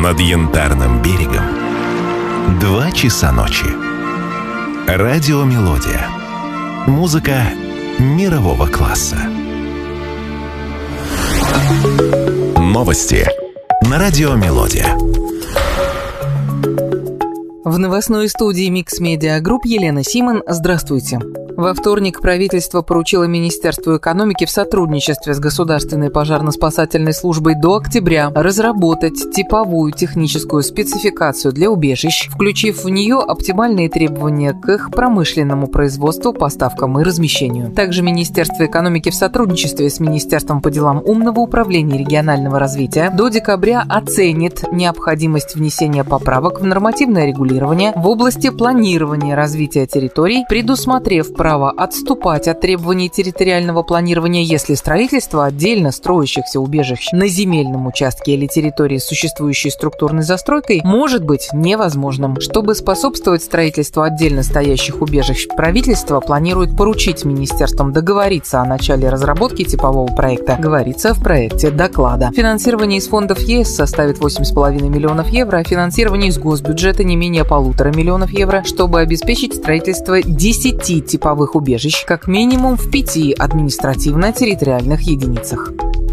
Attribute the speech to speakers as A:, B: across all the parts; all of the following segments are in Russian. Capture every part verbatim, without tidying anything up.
A: над Янтарным берегом два часа ночи. Радиомелодия. Музыка мирового класса. Новости на Радиомелодия.
B: В новостной студии Mix Media Group Елена Симон. Здравствуйте. Во вторник правительство поручило Министерству экономики в сотрудничестве с Государственной пожарно-спасательной службой до октября разработать типовую техническую спецификацию для убежищ, включив в нее оптимальные требования к их промышленному производству, поставкам и размещению. Также Министерство экономики в сотрудничестве с Министерством по делам умного управления и регионального развития до декабря оценит необходимость внесения поправок в нормативное регулирование в области планирования развития территорий, предусмотрев право отступать от требований территориального планирования, если строительство отдельно строящихся убежищ на земельном участке или территории с существующей структурной застройкой может быть невозможным. Чтобы способствовать строительству отдельно стоящих убежищ, правительство планирует поручить министерствам договориться о начале разработки типового проекта, говорится в проекте доклада. Финансирование из фондов ЕС составит восемь с половиной миллионов евро, а финансирование из госбюджета не менее полутора миллионов евро, чтобы обеспечить строительство десяти типовых убежищ, как минимум в пяти административно-территориальных единицах.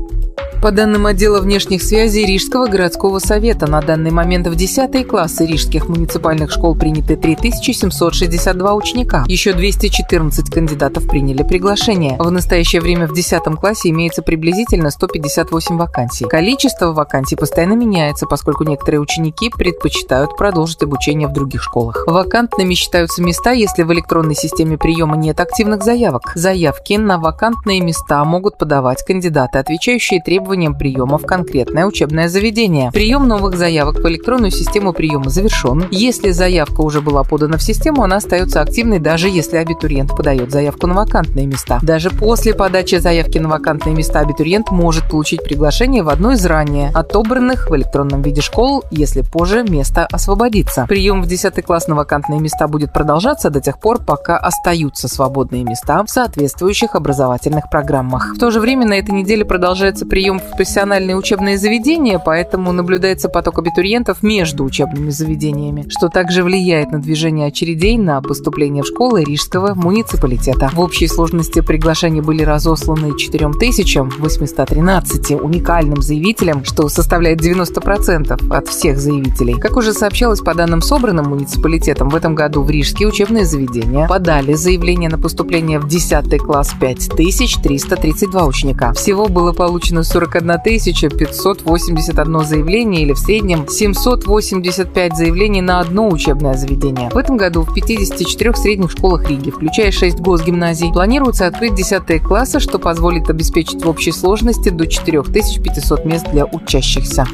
B: По данным отдела внешних связей Рижского городского совета, на данный момент в десятые классы рижских муниципальных школ приняты три тысячи семьсот шестьдесят два ученика. Еще двести четырнадцать кандидатов приняли приглашение. В настоящее время в десятом классе имеется приблизительно сто пятьдесят восемь вакансий. Количество вакансий постоянно меняется, поскольку некоторые ученики предпочитают продолжить обучение в других школах. Вакантными считаются места, если в электронной системе приема нет активных заявок. Заявки на вакантные места могут подавать кандидаты, отвечающие требованиям приема в конкретное учебное заведение. Прием новых заявок в электронную систему приема завершен. Если заявка уже была подана в систему, она остается активной, даже если абитуриент подает заявку на вакантные места. Даже после подачи заявки на вакантные места абитуриент может получить приглашение в одну из ранее отобранных в электронном виде школ, если позже место освободится. Прием в десятый класс на вакантные места будет продолжаться до тех пор, пока остаются свободные места в соответствующих образовательных программах. В то же время на этой неделе продолжается прием в профессиональные учебные заведения, поэтому наблюдается поток абитуриентов между учебными заведениями, что также влияет на движение очередей на поступление в школы Рижского муниципалитета. В общей сложности приглашения были разосланы четырем тысячам восьмистам тринадцати уникальным заявителям, что составляет девяносто процентов от всех заявителей. Как уже сообщалось, по данным, собранным муниципалитетом, в этом году в рижские учебные заведения подали заявление на поступление в десятый класс пять тысяч триста тридцать два ученика. Всего было получено сорок одна тысяча пятьсот восемьдесят одно заявление, или в среднем семьсот восемьдесят пять заявлений на одно учебное заведение. В этом году в пятидесяти четырёх средних школах Риги, включая шесть госгимназий, планируется открыть десятые классы, что позволит обеспечить в общей сложности до четырех тысяч пятисот мест для учащихся.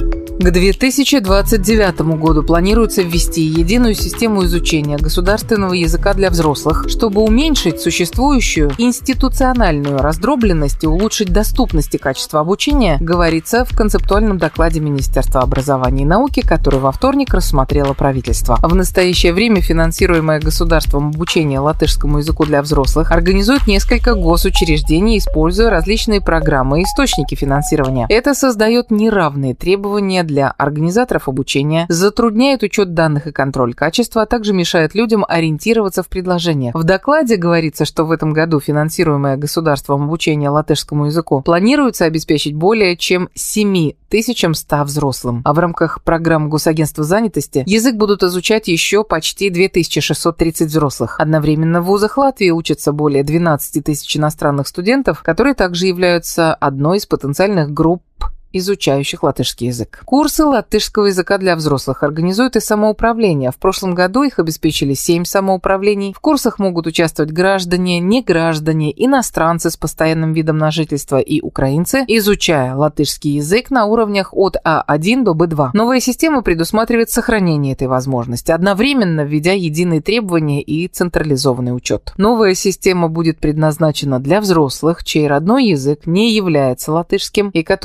B: К две тысячи двадцать девятому году планируется ввести единую систему изучения государственного языка для взрослых, чтобы уменьшить существующую институциональную раздробленность и улучшить доступность и качество обучения, говорится в концептуальном докладе Министерства образования и науки, который во вторник рассмотрело правительство. В настоящее время финансируемое государством обучение латышскому языку для взрослых организует несколько госучреждений, используя различные программы и источники финансирования. Это создает неравные требования для организаторов обучения, затрудняет учет данных и контроль качества, а также мешает людям ориентироваться в предложениях. В докладе говорится, что в этом году финансируемое государством обучение латышскому языку планируется обеспечить более чем семь тысяч ста взрослым. А в рамках программ Госагентства занятости язык будут изучать еще почти две тысячи шестьсот тридцать взрослых. Одновременно в вузах Латвии учатся более двенадцати тысяч иностранных студентов, которые также являются одной из потенциальных групп изучающих латышский язык. Курсы латышского языка для взрослых организует и самоуправление. В прошлом году их обеспечили семь самоуправлений. В курсах могут участвовать граждане, неграждане, иностранцы с постоянным видом на жительство и украинцы, изучая латышский язык на уровнях от А один до Бэ два. Новая система предусматривает сохранение этой возможности, одновременно введя единые требования и централизованный учет. Новая система будет предназначена для взрослых, чей родной язык не является латышским и которые закончили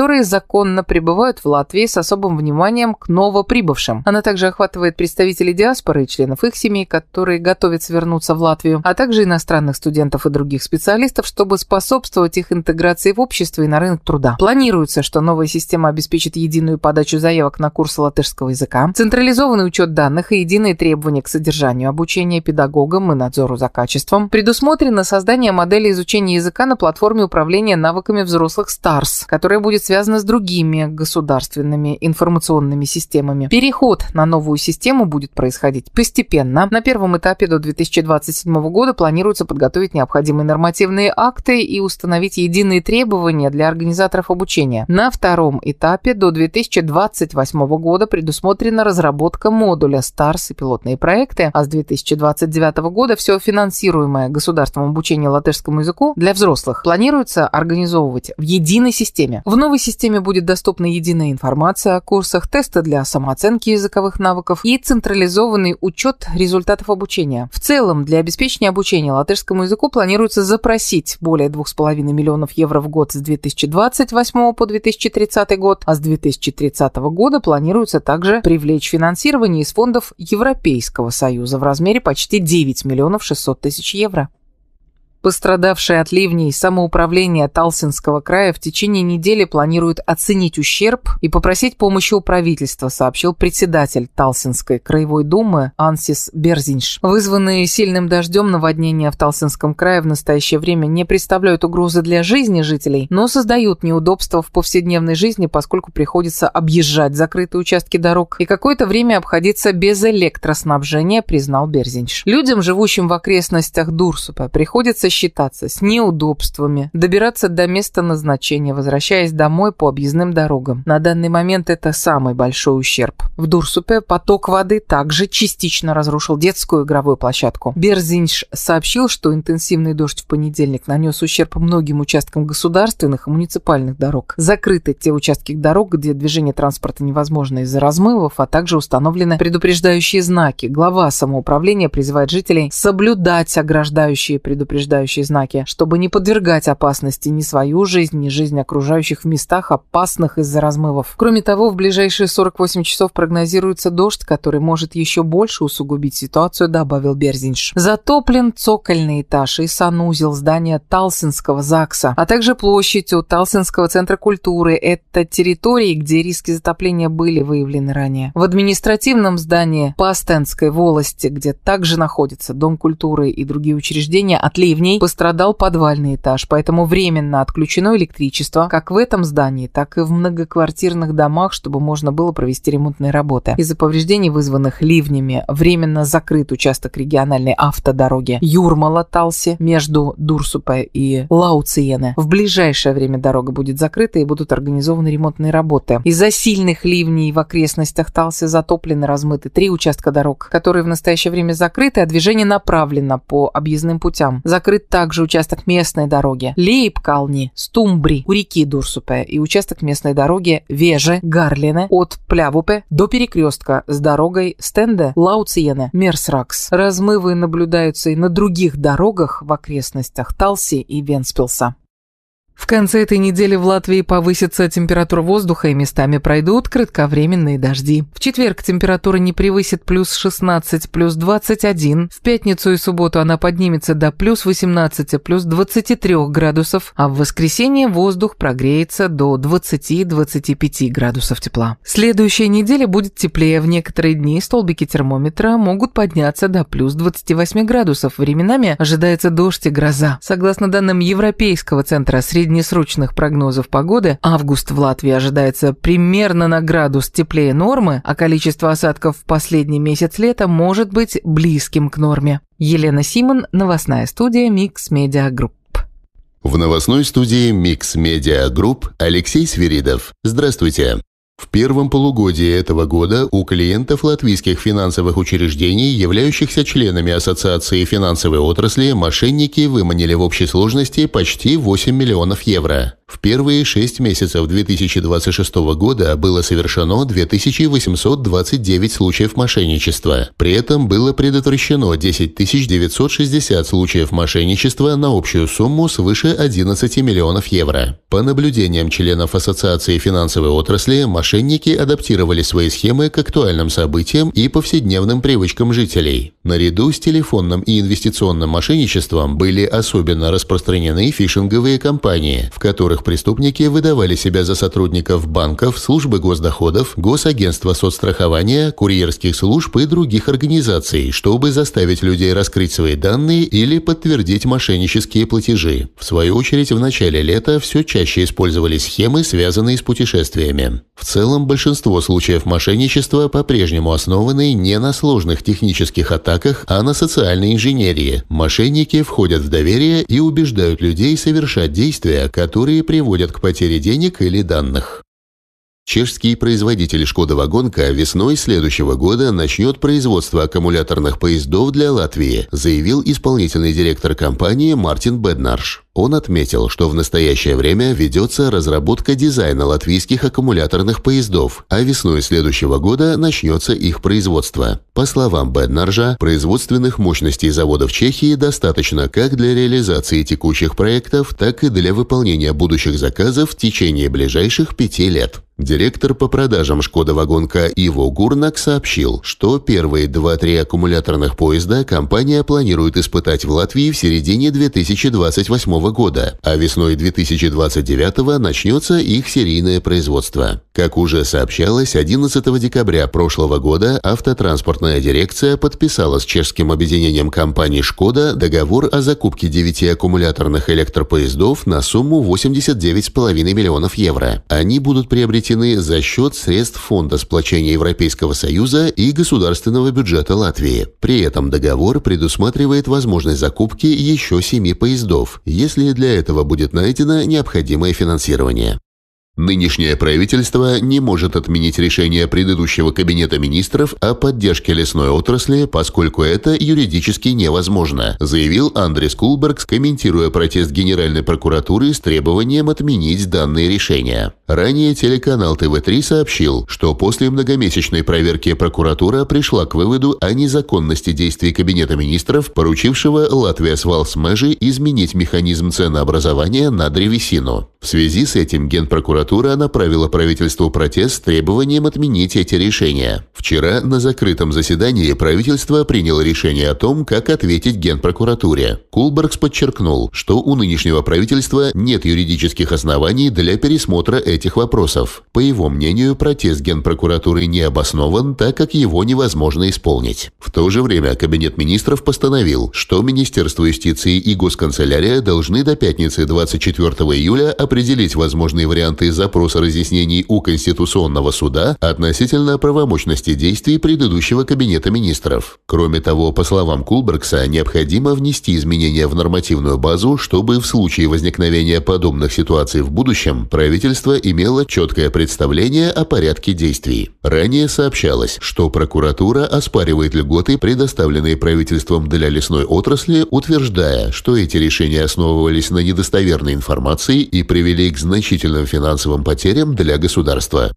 B: незаконно пребывают в Латвии с особым вниманием к новоприбывшим. Она также охватывает представителей диаспоры и членов их семей, которые готовятся вернуться в Латвию, а также иностранных студентов и других специалистов, чтобы способствовать их интеграции в общество и на рынок труда. Планируется, что новая система обеспечит единую подачу заявок на курсы латышского языка, централизованный учет данных и единые требования к содержанию обучения педагогам и надзору за качеством. Предусмотрено создание модели изучения языка на платформе управления навыками взрослых старс, которая будет связана с другими государственными информационными системами. Переход на новую систему будет происходить постепенно. На первом этапе до две тысячи двадцать седьмого года планируется подготовить необходимые нормативные акты и установить единые требования для организаторов обучения. На втором этапе до две тысячи двадцать восьмого года предусмотрена разработка модуля старс и пилотные проекты, а с две тысячи двадцать девятого года все финансируемое государством обучение латышскому языку для взрослых планируется организовывать в единой системе. В новой системе будет доступна единая информация о курсах, тесты для самооценки языковых навыков и централизованный учет результатов обучения. В целом, для обеспечения обучения латышскому языку планируется запросить более двух с половиной миллионов евро в год с две тысячи двадцать восьмого по две тысячи тридцатый год, а с две тысячи тридцатого года планируется также привлечь финансирование из фондов Европейского Союза в размере почти девять миллионов шестьсот тысяч евро. Пострадавшее от ливней самоуправление Талсинского края в течение недели планирует оценить ущерб и попросить помощи у правительства, сообщил председатель Талсинской краевой думы Ансис Берзинш. Вызванные сильным дождем наводнения в Талсинском крае в настоящее время не представляют угрозы для жизни жителей, но создают неудобства в повседневной жизни, поскольку приходится объезжать закрытые участки дорог и какое-то время обходиться без электроснабжения, признал Берзинш. Людям, живущим в окрестностях Дурсупе, приходится считаться с неудобствами, добираться до места назначения, возвращаясь домой по объездным дорогам. На данный момент это самый большой ущерб. В Дурсупе поток воды также частично разрушил детскую игровую площадку. Берзинш сообщил, что интенсивный дождь в понедельник нанес ущерб многим участкам государственных и муниципальных дорог. Закрыты те участки дорог, где движение транспорта невозможно из-за размывов, а также установлены предупреждающие знаки. Глава самоуправления призывает жителей соблюдать ограждающие предупреждающие знаки, чтобы не подвергать опасности ни свою жизнь, ни жизнь окружающих в местах, опасных из-за размывов. Кроме того, в ближайшие сорок восемь часов прогнозируется дождь, который может еще больше усугубить ситуацию, добавил Берзинш. Затоплен цокольный этаж и санузел здания Талсинского ЗАГСа, а также площадь у Талсинского центра культуры. Это территории, где риски затопления были выявлены ранее. В административном здании Пастенской волости, где также находится Дом культуры и другие учреждения, от ливней пострадал подвальный этаж, поэтому временно отключено электричество как в этом здании, так и в многоквартирных домах, чтобы можно было провести ремонтные работы. Из-за повреждений, вызванных ливнями, временно закрыт участок региональной автодороги Юрмала-Талси между Дурсупе и Лауциене. В ближайшее время дорога будет закрыта и будут организованы ремонтные работы. Из-за сильных ливней в окрестностях Талси затоплены, размыты три участка дорог, которые в настоящее время закрыты, а движение направлено по объездным путям. Закрыт также участок местной дороги Лейпкални, Стумбри у реки Дурсупе и участок местной дороги Веже-Гарлине от Плявупе до перекрестка с дорогой Стенде-Лауциене-Мерсракс. Размывы наблюдаются и на других дорогах в окрестностях Талси и Венспилса. В конце этой недели в Латвии повысится температура воздуха и местами пройдут кратковременные дожди. В четверг температура не превысит плюс шестнадцать, плюс двадцать один. В пятницу и субботу она поднимется до плюс восемнадцати, плюс двадцати трёх градусов, а в воскресенье воздух прогреется до двадцати-двадцати пяти градусов тепла. Следующая неделя будет теплее. В некоторые дни столбики термометра могут подняться до плюс двадцати восьми градусов. Временами ожидается дождь и гроза. Согласно данным Европейского центра средней среднесрочных прогнозов погоды, август в Латвии ожидается примерно на градус теплее нормы, а количество осадков в последний месяц лета может быть близким к норме. Елена Симон, новостная студия Микс Медиа Групп.
C: В новостной студии Микс Медиа Групп Алексей Свиридов. Здравствуйте. В первом полугодии этого года у клиентов латвийских финансовых учреждений, являющихся членами Ассоциации финансовой отрасли, мошенники выманили в общей сложности почти восемь миллионов евро. В первые шесть месяцев две тысячи двадцать шестого года было совершено две тысячи восемьсот двадцать девять случаев мошенничества. При этом было предотвращено десять тысяч девятьсот шестьдесят случаев мошенничества на общую сумму свыше одиннадцати миллионов евро. По наблюдениям членов Ассоциации финансовой отрасли, мошенники адаптировали свои схемы к актуальным событиям и повседневным привычкам жителей. Наряду с телефонным и инвестиционным мошенничеством были особенно распространены фишинговые кампании, в которых преступники выдавали себя за сотрудников банков, службы госдоходов, госагентства соцстрахования, курьерских служб и других организаций, чтобы заставить людей раскрыть свои данные или подтвердить мошеннические платежи. В свою очередь, в начале лета все чаще использовались схемы, связанные с путешествиями. В целом, большинство случаев мошенничества по-прежнему основаны не на сложных технических атаках, а на социальной инженерии. Мошенники входят в доверие и убеждают людей совершать действия, которые приводят к потере денег или данных. Чешский производитель «Шкода Вагонка» весной следующего года начнет производство аккумуляторных поездов для Латвии, заявил исполнительный директор компании Мартин Беднарш. Он отметил, что в настоящее время ведется разработка дизайна латвийских аккумуляторных поездов, а весной следующего года начнется их производство. По словам Беднаржа, производственных мощностей завода в Чехии достаточно как для реализации текущих проектов, так и для выполнения будущих заказов в течение ближайших пяти лет. Директор по продажам «Шкода Вагонка» Иво Гурнак сообщил, что первые два-три аккумуляторных поезда компания планирует испытать в Латвии в середине две тысячи двадцать восьмого года, а весной две тысячи двадцать девятого начнется их серийное производство. Как уже сообщалось, одиннадцатого декабря прошлого года автотранспортная дирекция подписала с чешским объединением компаний «Шкода» договор о закупке девяти аккумуляторных электропоездов на сумму восемьдесят девять целых пять десятых миллионов евро. Они будут приобретены за счет средств Фонда сплочения Европейского Союза и государственного бюджета Латвии. При этом договор предусматривает возможность закупки еще семи поездов, если для этого будет найдено необходимое финансирование. Нынешнее правительство не может отменить решение предыдущего кабинета министров о поддержке лесной отрасли, поскольку это юридически невозможно, заявил Андрис Кулбергс, комментируя протест Генеральной прокуратуры с требованием отменить данные решения. Ранее телеканал тэ вэ три сообщил, что после многомесячной проверки прокуратура пришла к выводу о незаконности действий кабинета министров, поручившего Латвия Валсмежи изменить механизм ценообразования на древесину. В связи с этим Генпрокуратура направила правительству протест с требованием отменить эти решения. Вчера на закрытом заседании правительство приняло решение о том, как ответить Генпрокуратуре. Кулбергс подчеркнул, что у нынешнего правительства нет юридических оснований для пересмотра этих вопросов. По его мнению, протест Генпрокуратуры не обоснован, так как его невозможно исполнить. В то же время Кабинет министров постановил, что Министерство юстиции и Госканцелярия должны до пятницы двадцать четвёртого июля определить возможные варианты запроса разъяснений у Конституционного суда относительно правомощности действий предыдущего Кабинета министров. Кроме того, по словам Кулбергса, необходимо внести изменения в нормативную базу, чтобы в случае возникновения подобных ситуаций в будущем правительство имело четкое представление о порядке действий. Ранее сообщалось, что прокуратура оспаривает льготы, предоставленные правительством для лесной отрасли, утверждая, что эти решения основывались на недостоверной информации и привели к значительным финансовым потерям для государства.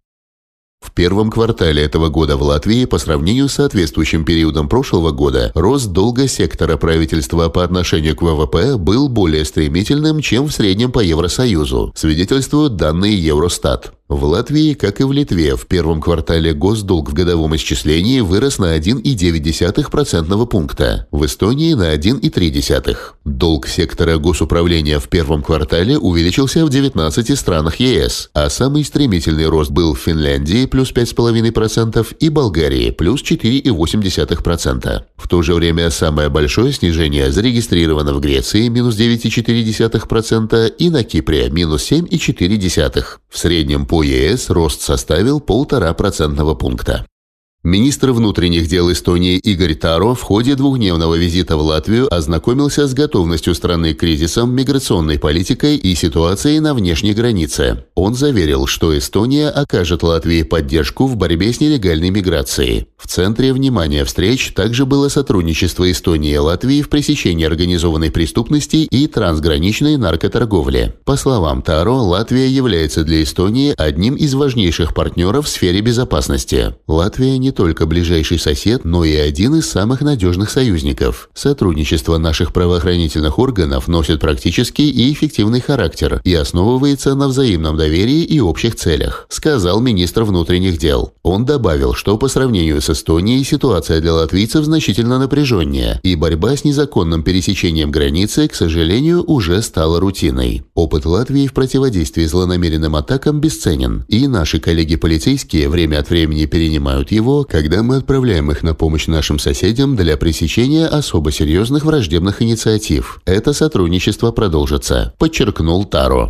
C: В первом квартале этого года в Латвии по сравнению с соответствующим периодом прошлого года рост долга сектора правительства по отношению к вэ вэ пэ был более стремительным, чем в среднем по Евросоюзу, свидетельствуют данные Евростат. В Латвии, как и в Литве, в первом квартале госдолг в годовом исчислении вырос на один целых девять десятых процентного пункта, в Эстонии на один целых три десятых. Долг сектора госуправления в первом квартале увеличился в девятнадцати странах е эс, а самый стремительный рост был в Финляндии плюс пять целых пять десятых процента и Болгарии плюс четыре целых восемь десятых процента. В то же время самое большое снижение зарегистрировано в Греции минус девять целых четыре десятых процента и на Кипре минус семь целых четыре десятых процента. В среднем по е эс рост составил полтора процентного пункта. Министр внутренних дел Эстонии Игорь Таро в ходе двухдневного визита в Латвию ознакомился с готовностью страны к кризисам, миграционной политикой и ситуацией на внешней границе. Он заверил, что Эстония окажет Латвии поддержку в борьбе с нелегальной миграцией. В центре внимания встреч также было сотрудничество Эстонии и Латвии в пресечении организованной преступности и трансграничной наркоторговли. По словам Таро, Латвия является для Эстонии одним из важнейших партнеров в сфере безопасности. Латвия не только ближайший сосед, но и один из самых надежных союзников. Сотрудничество наших правоохранительных органов носит практический и эффективный характер и основывается на взаимном доверии и общих целях, сказал министр внутренних дел. Он добавил, что по сравнению с Эстонией ситуация для латвийцев значительно напряженнее, и борьба с незаконным пересечением границы, к сожалению, уже стала рутиной. Опыт Латвии в противодействии злонамеренным атакам бесценен, и наши коллеги-полицейские время от времени перенимают его, когда мы отправляем их на помощь нашим соседям для пресечения особо серьезных враждебных инициатив. Это сотрудничество продолжится, подчеркнул Таро.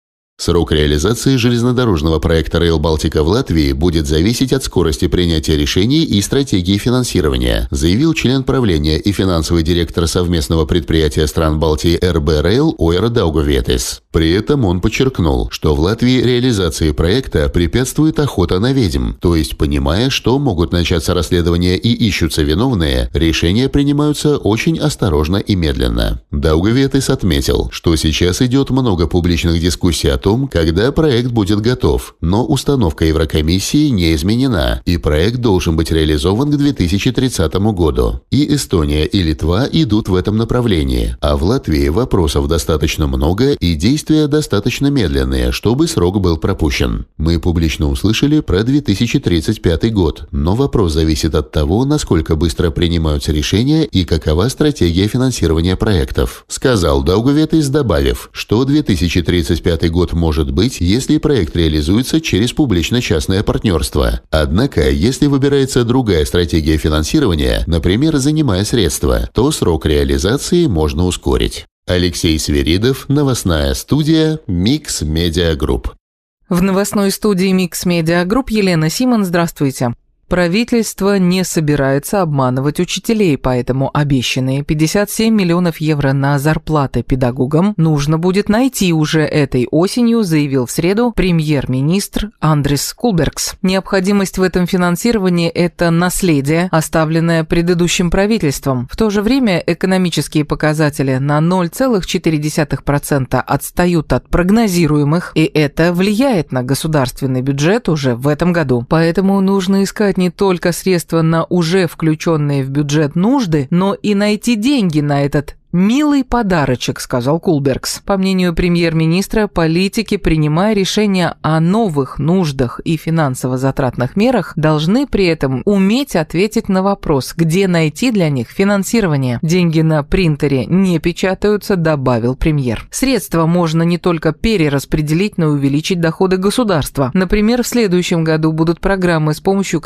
C: Срок реализации железнодорожного проекта Rail Baltica в Латвии будет зависеть от скорости принятия решений и стратегии финансирования, заявил член правления и финансовый директор совместного предприятия стран Балтии эр бэ Rail Ойра Даугавиетис. При этом он подчеркнул, что в Латвии реализации проекта препятствует охота на ведьм, то есть, понимая, что могут начаться расследования и ищутся виновные, решения принимаются очень осторожно и медленно. Даугавиетис отметил, что сейчас идет много публичных дискуссий о том, когда проект будет готов, но установка Еврокомиссии не изменена, и проект должен быть реализован к две тысячи тридцатому году. И Эстония, и Литва идут в этом направлении, а в Латвии вопросов достаточно много и действия достаточно медленные, чтобы срок был пропущен. Мы публично услышали про две тысячи тридцать пятый год, но вопрос зависит от того, насколько быстро принимаются решения и какова стратегия финансирования проектов, сказал Даугавиетис, добавив, что две тысячи тридцать пятый год может быть, если проект реализуется через публично-частное партнерство. Однако, если выбирается другая стратегия финансирования, например, занимая средства, то срок реализации можно ускорить. Алексей Свиридов, новостная студия Mix Media Group.
B: В новостной студии Mix Media Group Елена Симон, здравствуйте. Правительство не собирается обманывать учителей, поэтому обещанные пятьдесят семь миллионов евро на зарплаты педагогам нужно будет найти уже этой осенью, заявил в среду премьер-министр Андрис Кулбергс. Необходимость в этом финансировании – это наследие, оставленное предыдущим правительством. В то же время экономические показатели на ноль целых четыре десятых процента отстают от прогнозируемых, и это влияет на государственный бюджет уже в этом году. Поэтому нужно искать не только средства на уже включенные в бюджет нужды, но и найти деньги на этот «милый подарочек», сказал Кулбергс. По мнению премьер-министра, политики, принимая решения о новых нуждах и финансово-затратных мерах, должны при этом уметь ответить на вопрос, где найти для них финансирование. Деньги на принтере не печатаются, добавил премьер. Средства можно не только перераспределить, но и увеличить доходы государства. Например, в следующем году будут программы, с помощью